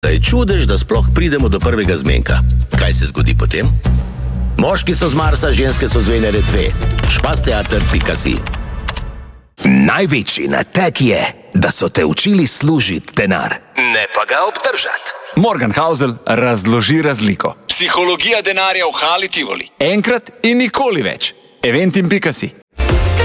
Da je čudež, da sploh pridemo do prvega zmenka. Kaj se zgodi potem? Moški so z Marsa, ženske so z Venere 2. Špasteater.si. Največji nateg je, da so te učili služiti denar, ne pa ga obdržati. Morgan Housel razloži razliko. Psihologija denarja v Hali Tivoli. Enkrat in nikoli več. Eventim.si.